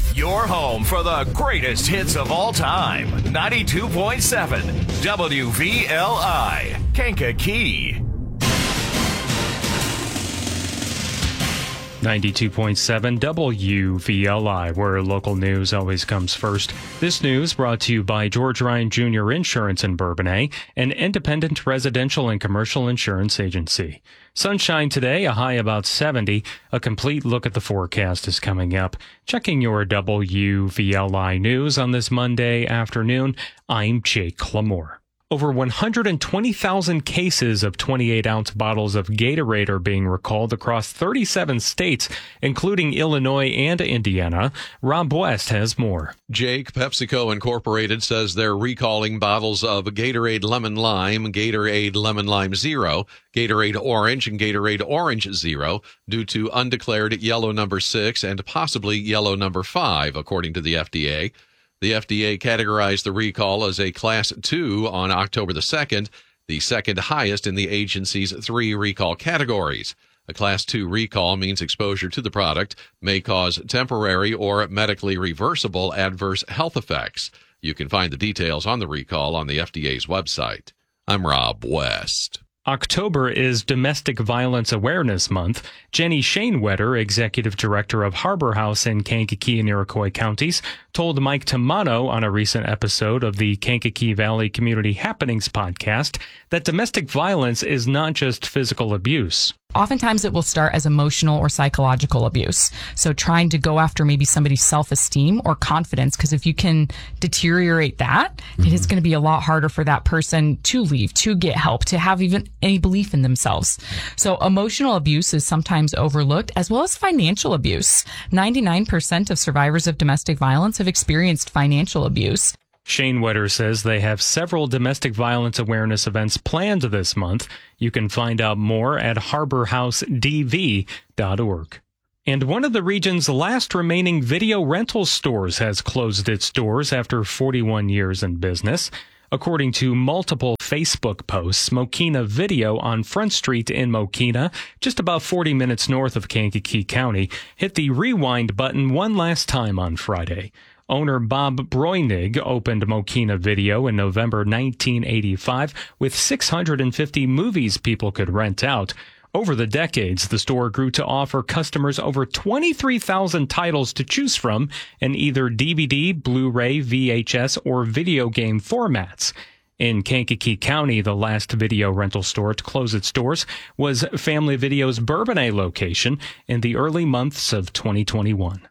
Your home for the greatest hits of all time. 92.7 WVLI, Kankakee. 92.7 WVLI, where local news always comes first. This news brought to you by George Ryan Jr. Insurance in Bourbonnais, an independent residential and commercial insurance agency. Sunshine today, a high about 70. A complete look at the forecast is coming up. Checking your WVLI news on this Monday afternoon, I'm Jake Clamore. Over 120,000 cases of 28-ounce bottles of Gatorade are being recalled across 37 states, including Illinois and Indiana. Rob West has more. Jake, PepsiCo Incorporated says they're recalling bottles of Gatorade Lemon Lime, Gatorade Lemon Lime Zero, Gatorade Orange, and Gatorade Orange Zero due to undeclared yellow number 6 and possibly yellow number 5, according to the FDA. The FDA categorized the recall as a Class 2 on October the 2nd, the second highest in the agency's 3 recall categories. A Class 2 recall means exposure to the product may cause temporary or medically reversible adverse health effects. You can find the details on the recall on the FDA's website. I'm Rob West. October is Domestic Violence Awareness Month. Jenny Shanewetter, Executive Director of Harbor House in Kankakee and Iroquois counties, told Mike Tamano on a recent episode of the Kankakee Valley Community Happenings podcast that domestic violence is not just physical abuse. Oftentimes it will start as emotional or psychological abuse. So trying to go after maybe somebody's self-esteem or confidence, because if you can deteriorate that, it is going to be a lot harder for that person to leave, to get help, to have even any belief in themselves. So emotional abuse is sometimes overlooked, as well as financial abuse. 99% of survivors of domestic violence have experienced financial abuse. Shanewetter says they have several domestic violence awareness events planned this month. You can find out more at harborhousedv.org. And one of the region's last remaining video rental stores has closed its doors after 41 years in business. According to multiple Facebook posts, Mokina Video on Front Street in Mokina, just about 40 minutes north of Kankakee County, hit the rewind button one last time on Friday. Owner Bob Broynig opened Mokina Video in November 1985 with 650 movies people could rent out. Over the decades, the store grew to offer customers over 23,000 titles to choose from in either DVD, Blu-ray, VHS, or video game formats. In Kankakee County, the last video rental store to close its doors was Family Video's Bourbonnais location in the early months of 2021.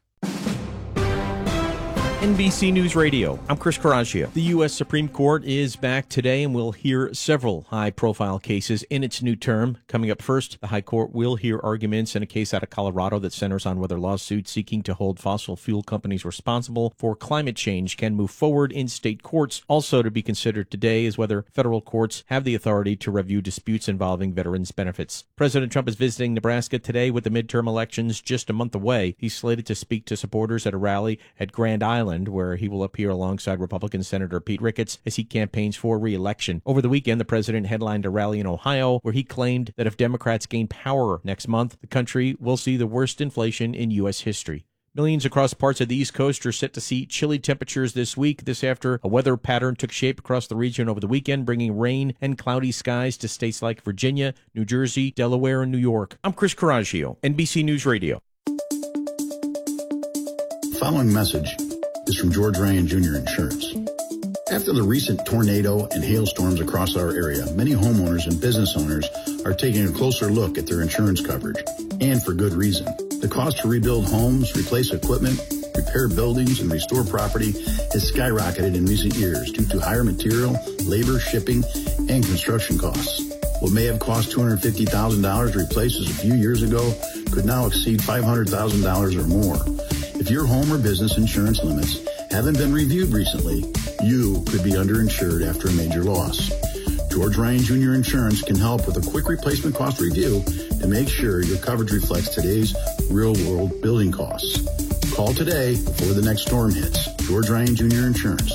NBC News Radio, I'm Chris Coraggio. The U.S. Supreme Court is back today and will hear several high-profile cases in its new term. Coming up first, the High Court will hear arguments in a case out of Colorado that centers on whether lawsuits seeking to hold fossil fuel companies responsible for climate change can move forward in state courts. Also to be considered today is whether federal courts have the authority to review disputes involving veterans' benefits. President Trump is visiting Nebraska today with the midterm elections just a month away. He's slated to speak to supporters at a rally at Grand Island, where he will appear alongside Republican Senator Pete Ricketts as he campaigns for re-election. Over the weekend, the president headlined a rally in Ohio where he claimed that if Democrats gain power next month, the country will see the worst inflation in U.S. history. Millions across parts of the East Coast are set to see chilly temperatures this week. This after a weather pattern took shape across the region over the weekend, bringing rain and cloudy skies to states like Virginia, New Jersey, Delaware, and New York. I'm Chris Coraggio, NBC News Radio. The following message is from George Ryan Jr. Insurance. After the recent tornado and hailstorms across our area, many homeowners and business owners are taking a closer look at their insurance coverage, and for good reason. The cost to rebuild homes, replace equipment, repair buildings, and restore property has skyrocketed in recent years due to higher material, labor, shipping, and construction costs. What may have cost $250,000 to replace a few years ago could now exceed $500,000 or more. If your home or business insurance limits haven't been reviewed recently, you could be underinsured after a major loss. George Ryan Jr. Insurance can help with a quick replacement cost review to make sure your coverage reflects today's real-world building costs. Call today before the next storm hits. George Ryan Jr. Insurance,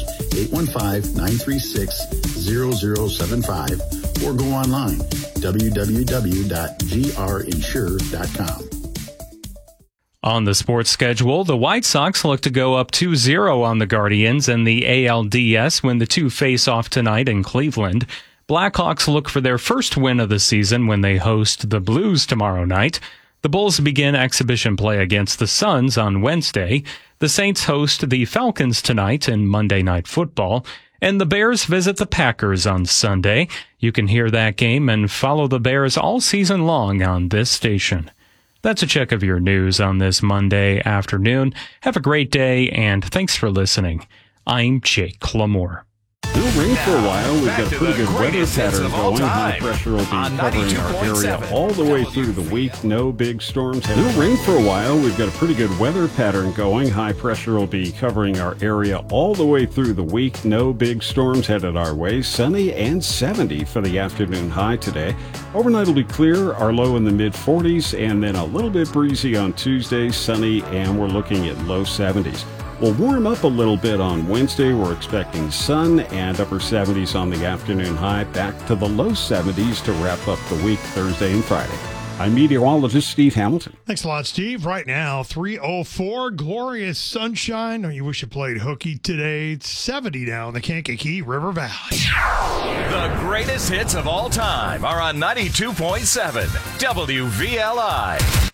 815-936-0075, or go online, www.grinsure.com. On the sports schedule, the White Sox look to go up 2-0 on the Guardians in the ALDS when the two face off tonight in Cleveland. Blackhawks look for their first win of the season when they host the Blues tomorrow night. The Bulls begin exhibition play against the Suns on Wednesday. The Saints host the Falcons tonight in Monday Night Football. And the Bears visit the Packers on Sunday. You can hear that game and follow the Bears all season long on this station. That's a check of your news on this Monday afternoon. Have a great day, and thanks for listening. I'm Jake Clamore. It'll rain for a while. We've got a pretty good weather pattern going. High pressure will be covering our area all the way through the week. No big storms. It'll rain for a while. We've got a pretty good weather pattern going. High pressure will be covering our area all the way through the week. No big storms headed our way. Sunny and 70 for the afternoon high today. Overnight will be clear. Our low in the mid-40s, and then a little bit breezy on Tuesday. Sunny, and we're looking at low 70s. We'll warm up a little bit on Wednesday. We're expecting sun and upper 70s on the afternoon high, back to the low 70s to wrap up the week Thursday and Friday. I'm meteorologist Steve Hamilton. Thanks a lot, Steve. Right now, 3:04, glorious sunshine. Oh, you wish you played hooky today. It's 70 now in the Kankakee River Valley. The greatest hits of all time are on 92.7 WVLI.